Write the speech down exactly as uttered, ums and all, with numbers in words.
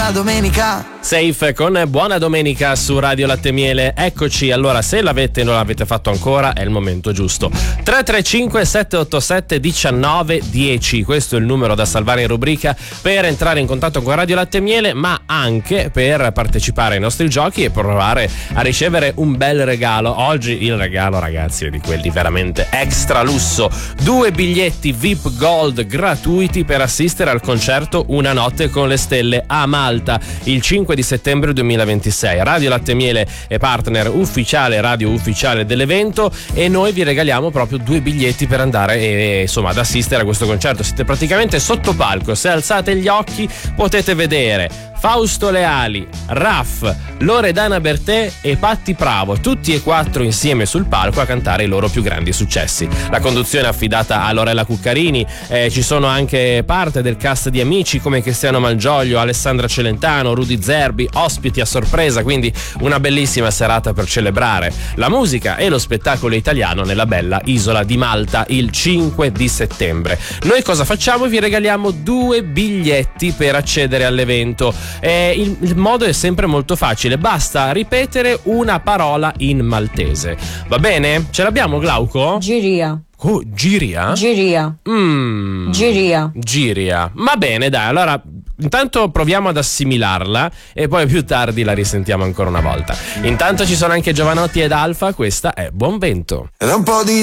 buona domenica. Safe con buona domenica su Radio Latte Miele. Eccoci, allora se l'avete e non l'avete fatto ancora è il momento giusto. tre tre cinque sette otto sette uno nove uno zero, questo è il numero da salvare in rubrica per entrare in contatto con Radio Latte Miele, ma anche per partecipare ai nostri giochi e provare a ricevere un bel regalo. Oggi il regalo, ragazzi, è di quelli veramente extra lusso: due biglietti V I P Gold gratuiti per assistere al concerto Una notte con le stelle a Malta il cinque di settembre duemilaventisei. Radio Latte Miele è partner ufficiale, radio ufficiale dell'evento, e noi vi regaliamo proprio due biglietti per andare e, insomma, ad assistere a questo concerto. Siete praticamente sotto palco, se alzate gli occhi potete vedere Fausto Leali, Raff, Loredana Bertè e Patti Pravo, tutti e quattro insieme sul palco a cantare i loro più grandi successi. La conduzione è affidata a Lorella Cuccarini, eh, ci sono anche parte del cast di amici come Cristiano Malgioglio, Alessandra Celentano, Rudy Zerbi, ospiti a sorpresa, quindi una bellissima serata per celebrare la musica e lo spettacolo italiano nella bella isola di Malta il cinque di settembre. Noi cosa facciamo? Vi regaliamo due biglietti per accedere all'evento. Eh, il, il modo è sempre molto facile, basta ripetere una parola in maltese. Va bene? Ce l'abbiamo, Glauco? Giria. Oh, Giria? Giria. Mm. Giria. Giria. Va bene, dai, allora intanto proviamo ad assimilarla e poi più tardi la risentiamo ancora una volta. Intanto ci sono anche Giovanotti ed Alfa, questa è Buon Vento. Ed un po' di